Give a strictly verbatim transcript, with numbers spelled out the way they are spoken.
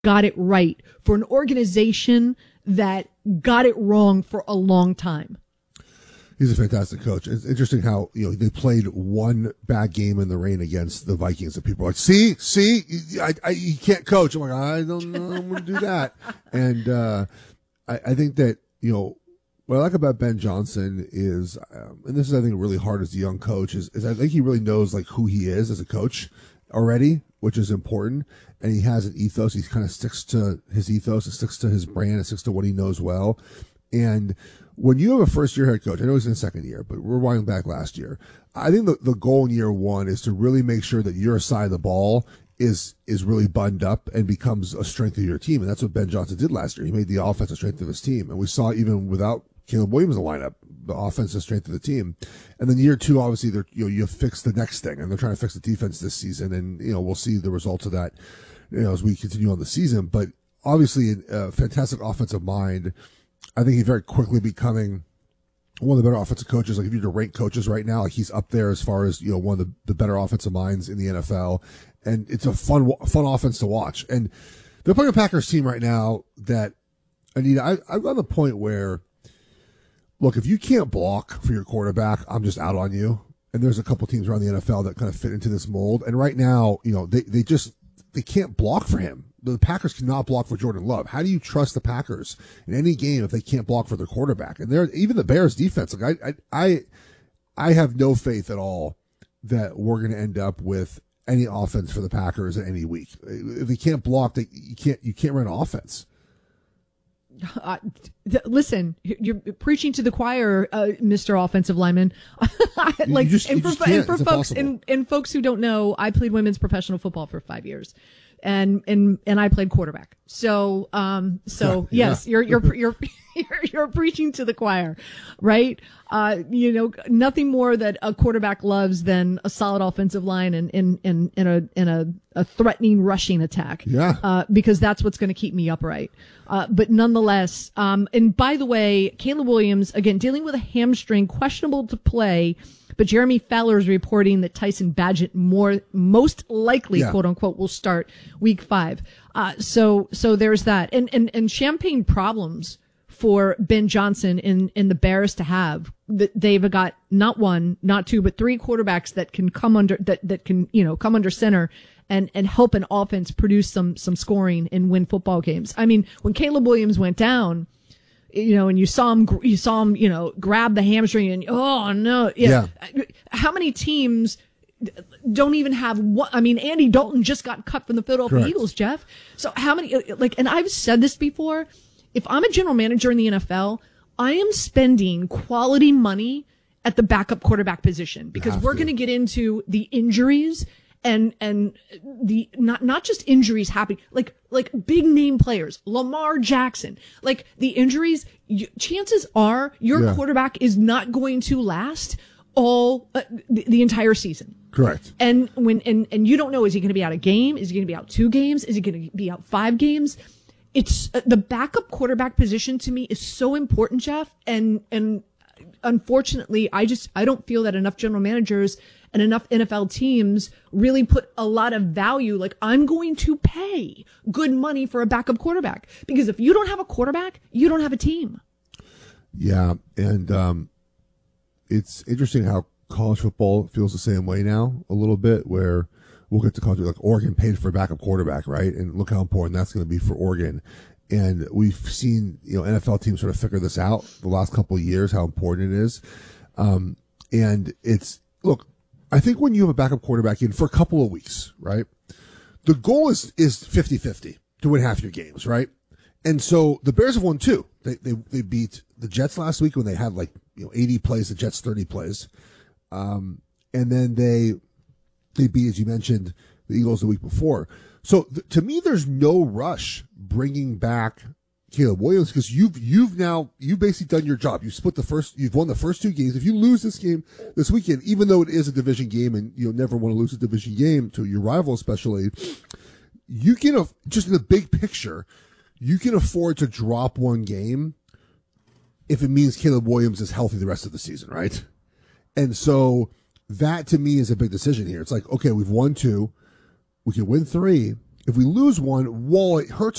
got it right for an organization that got it wrong for a long time. He's a fantastic coach. It's interesting how, you know, they played one bad game in the rain against the Vikings, and people are like, see, see, I, I, you can't coach. I'm like, I don't know I'm going to do that. And uh, I, I think that, you know, what I like about Ben Johnson is, um, and this is, I think, really hard as a young coach, is, is I think he really knows, like, who he is as a coach already, which is important. And he has an ethos. He kind of sticks to his ethos. It sticks to his brand. It sticks to what he knows well. And when you have a first-year head coach, I know he's in the second year, but we're rewinding back last year. I think the, the goal in year one is to really make sure that your side of the ball is is really buttoned up and becomes a strength of your team. And that's what Ben Johnson did last year. He made the offensive strength of his team. And we saw even without Caleb Williams in the lineup, the offensive strength of the team. And then year two, obviously, they're, you know, you fix the next thing, and they're trying to fix the defense this season. And, you know, we'll see the results of that, you know, as we continue on the season. But obviously, a fantastic offensive mind. I think he's very quickly becoming one of the better offensive coaches. Like, if you were to rank coaches right now, like, he's up there as far as, you know, one of the, the better offensive minds in the N F L. And it's a fun, fun offense to watch. And they're playing a Packers team right now that, Anita, I, I'm on the point where, look, if you can't block for your quarterback, I'm just out on you. And there's a couple teams around the N F L that kind of fit into this mold. And right now, you know, they, they just, they can't block for him. The Packers cannot block for Jordan Love. How do you trust the Packers in any game if they can't block for their quarterback? And they're, even the Bears defense, like I, I, I, I have no faith at all that we're going to end up with any offense for the Packers in any week. If they can't block, they, you can't, you can't run offense. Uh, th- listen, you're preaching to the choir, uh, Mister Offensive Lineman. like, you just, and you for, just and for it's folks, and, and folks who don't know, I played women's professional football for five years, and and and I played quarterback. So, um, so yeah. yes, you're you're you're you're you're preaching to the choir, right? Uh, you know, nothing more that a quarterback loves than a solid offensive line and in in in a in a, a threatening rushing attack. Yeah. Uh, because that's what's going to keep me upright. Uh, but nonetheless, um, and by the way, Caleb Williams, again, dealing with a hamstring, questionable to play, but Jeremy Fowler is reporting that Tyson Badgett more, most likely, yeah. quote unquote, will start week five. Uh, so, so there's that. And, and, and champagne problems for Ben Johnson in, in the Bears to have. They've got not one, not two, but three quarterbacks that can come under, that, that can, you know, come under center and, and help an offense produce some, some scoring and win football games. I mean, when Caleb Williams went down, you know, and you saw him, you saw him, you know, grab the hamstring and, oh no. Yeah. yeah. How many teams don't even have one? I mean, Andy Dalton just got cut from the Philadelphia Correct. Eagles, Jeff. So how many, like, and I've said this before, if I'm a general manager in the N F L, I am spending quality money at the backup quarterback position because we're going to get into the injuries and, and the, not, not just injuries happening, like, like big name players, Lamar Jackson, like the injuries, you, chances are your yeah. quarterback is not going to last all, uh, the, the entire season. Correct. And when, and, and you don't know, is he going to be out a game? Is he going to be out two games? Is he going to be out five games? It's uh, the backup quarterback position to me is so important, Jeff. And, and unfortunately, I just, I don't feel that enough general managers and enough N F L teams really put a lot of value. Like, I'm going to pay good money for a backup quarterback because if you don't have a quarterback, you don't have a team. Yeah. And, um, it's interesting how college football feels the same way now a little bit, where we'll get to college, like Oregon paid for a backup quarterback, right? And look how important that's going to be for Oregon. And we've seen, you know, N F L teams sort of figure this out the last couple of years, how important it is. Um, and it's, look, I think when you have a backup quarterback in for a couple of weeks, right? The goal is, is fifty-fifty to win half your games, right? And so the Bears have won two. They, they, they beat the Jets last week when they had like, you know, eighty plays, the Jets thirty plays. Um, and then they, they beat, as you mentioned, the Eagles the week before. So th- to me, there's no rush bringing back Caleb Williams because you've, you've now, you've basically done your job. You've split the first, you've won the first two games. If you lose this game this weekend, even though it is a division game and you'll never want to lose a division game to your rival, especially, you can, uh, just in the big picture, you can afford to drop one game if it means Caleb Williams is healthy the rest of the season, right? And so that to me is a big decision here. It's like, okay, we've won two. We can win three. if we lose one, while it hurts